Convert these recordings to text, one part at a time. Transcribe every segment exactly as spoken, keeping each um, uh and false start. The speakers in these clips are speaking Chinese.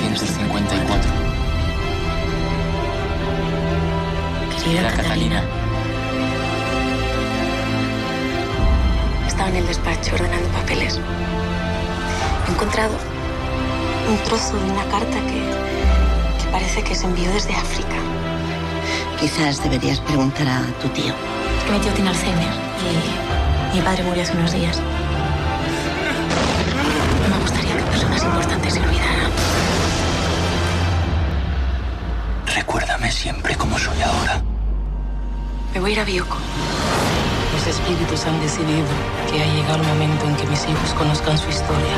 novecientos cincuenta y cuatro. Querida Catalina, estaba en el despacho ordenando papeles. He encontrado un trozo de una carta que, que parece que se envió desde África. quizás deberías preguntar a tu tío. Que mi tío tiene Alzheimer y mi padre murió hace unos días. No me gustaría que personas importantes se olvidaran. Recuérdame siempre como soy ahora. Me voy a ir a Bioko. Los espíritus han decidido que ha llegado el momento en que mis hijos conozcan su historia.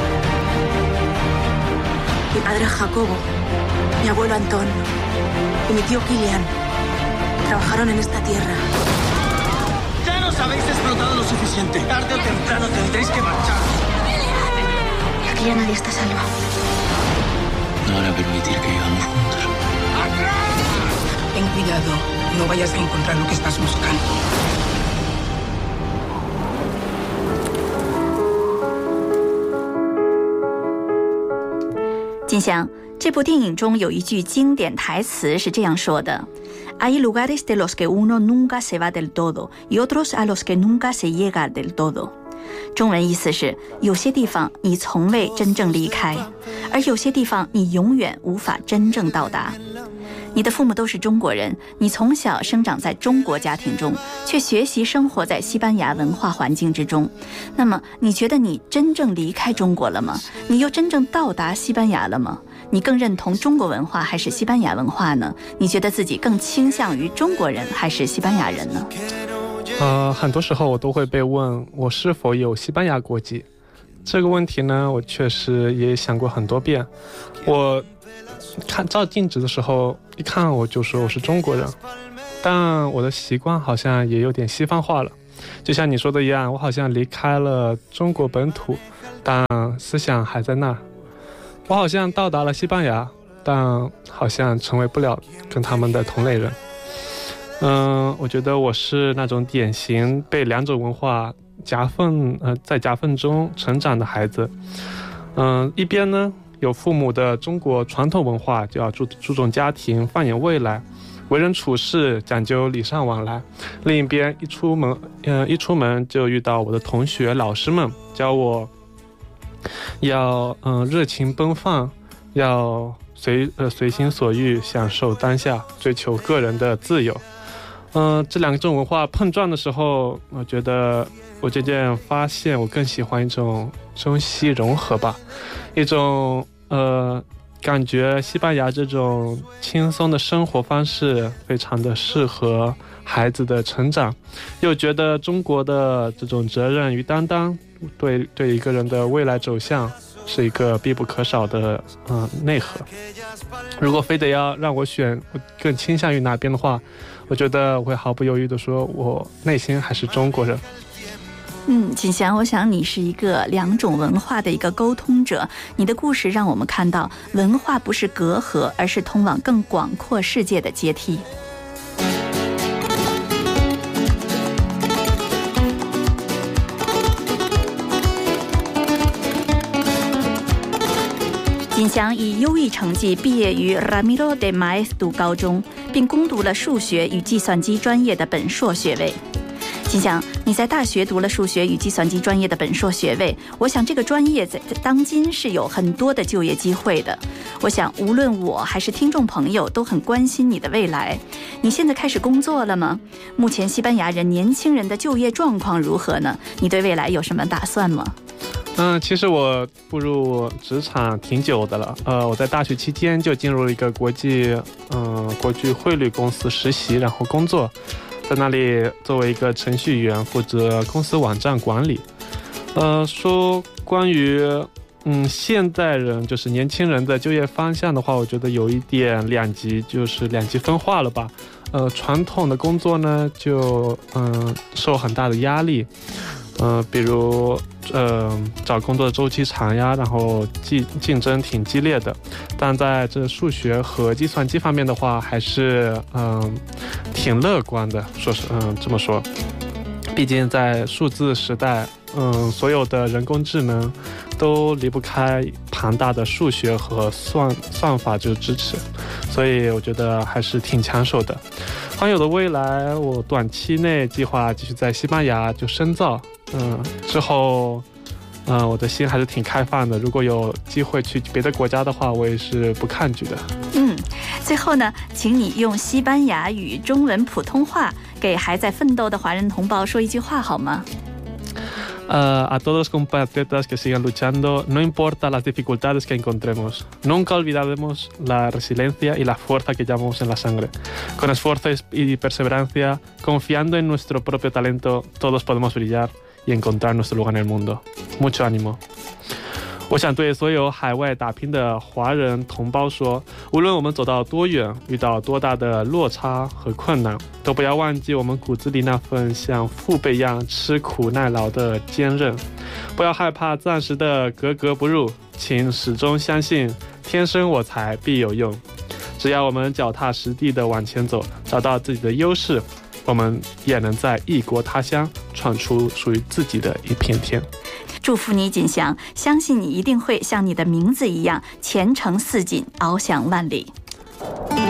Mi padre Jacobo, mi abuelo Antón y mi tío Kilian trabajaron en esta tierra. ¡Ya nos habéis explotado lo suficiente! Tarde o temprano tendréis que marchar. Aquí ya nadie está a salvo. No van a permitir que vivamos juntos. Ten cuidado, no vayas a encontrar lo que estás buscando. 金香，这部电影中有一句经典台词是这样说的 Hay lugares de los que uno nunca se va del todo y otros a los que nunca se llega del todo。 中文意思是，有些地方你从未真正离开，而有些地方你永远无法真正到达。你的父母都是中国人，你从小生长在中国家庭中，却学习生活在西班牙文化环境之中。那么，你觉得你真正离开中国了吗？你又真正到达西班牙了吗？你更认同中国文化还是西班牙文化呢？你觉得自己更倾向于中国人还是西班牙人呢？ 呃，很多时候我都会被问我是否有西班牙国籍。这个问题呢，我确实也想过很多遍。我看照镜子的时候，一看我就说我是中国人，但我的习惯好像也有点西方化了。就像你说的一样，我好像离开了中国本土，但思想还在那儿。我好像到达了西班牙，但好像成为不了跟他们的同类人。嗯，我觉得我是那种典型被两种文化夹缝呃在夹缝中成长的孩子。嗯，一边呢有父母的中国传统文化，就要注注重家庭，放眼未来，为人处事讲究礼尚往来。另一边一出门，呃，一出门就遇到我的同学老师们，教我要嗯热情奔放，要随呃随心所欲，享受当下，追求个人的自由。嗯、呃，这两种文化碰撞的时候，我觉得我渐渐发现，我更喜欢一种中西融合吧，一种呃，感觉西班牙这种轻松的生活方式非常的适合孩子的成长，又觉得中国的这种责任与担当，对对一个人的未来走向是一个必不可少的嗯、呃、内核。如果非得要让我选，我更倾向于哪边的话，我觉得我会毫不犹豫地说，我内心还是中国人。 嗯，锦祥，我想你是一个两种文化的一个沟通者，你的故事让我们看到，文化不是隔阂，而是通往更广阔世界的阶梯。锦祥以优异成绩毕业于 Ramiro de Maeztu 高中，并攻读了数学与计算机专业的本硕学位。锦祥，你在大学读了数学与计算机专业的本硕学位，我想这个专业在当今是有很多的就业机会的。我想无论我还是听众朋友都很关心你的未来。你现在开始工作了吗？目前西班牙人年轻人的就业状况如何呢？你对未来有什么打算吗？ 嗯，其实我步入职场挺久的了，呃，我在大学期间就进入了一个国际，嗯、呃，国际汇率公司实习，然后工作，在那里作为一个程序员，负责公司网站管理。呃，说关于嗯现代人就是年轻人的就业方向的话，我觉得有一点两极，就是两极分化了吧。呃，传统的工作呢，就嗯、呃、受很大的压力。呃，比如呃找工作的周期长呀，然后竞竞争挺激烈的。但在这数学和计算机方面的话，还是嗯、呃、挺乐观的，说是嗯这么说。 毕竟在数字时代，嗯，所有的人工智能都离不开庞大的数学和算算法就支持，所以我觉得还是挺抢手的。环游的未来，我短期内计划继续在西班牙就深造，嗯，之后，嗯，我的心还是挺开放的。如果有机会去别的国家的话，我也是不抗拒的。 嗯，最后呢，请你用西班牙语、中文、普通话给还在奋斗的华人同胞说一句话好吗 ？Uh, a todos los compatriotas que sigan luchando, no importa las dificultades que encontremos, nunca olvidaremos la resiliencia y la fuerza que llevamos en la sangre. Con esfuerzo y perseverancia, confiando en nuestro propio talento, todos podemos brillar y encontrar nuestro lugar en el mundo. Mucho ánimo. 我想对所有海外打拼的华人同胞说，无论我们走到多远，遇到多大的落差和困难，都不要忘记我们骨子里那份像父辈一样吃苦耐劳的坚韧。不要害怕暂时的格格不入，请始终相信天生我材必有用。只要我们脚踏实地的往前走，找到自己的优势，我们也能在异国他乡闯出属于自己的一片天。 祝福你锦祥，相信你一定会像你的名字一样前程似锦，翱翔万里。